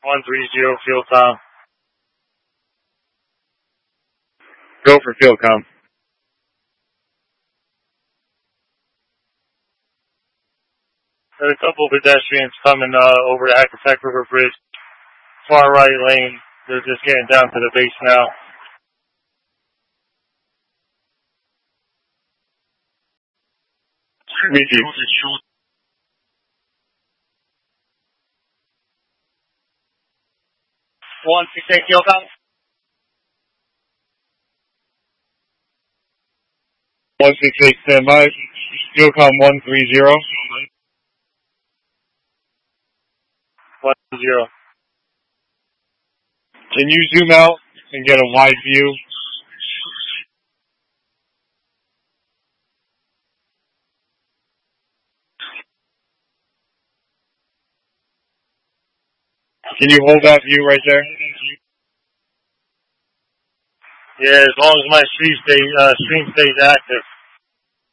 130 field time. Go for field com. There's a couple of pedestrians coming over the Hackensack River Bridge. Far right lane. They're just getting down to the base now. Meet you. 168 field com. 168 standby. Field com 130. 1-0. Can you zoom out and get a wide view? Can you hold that view right there? Yeah, as long as my stream stays active.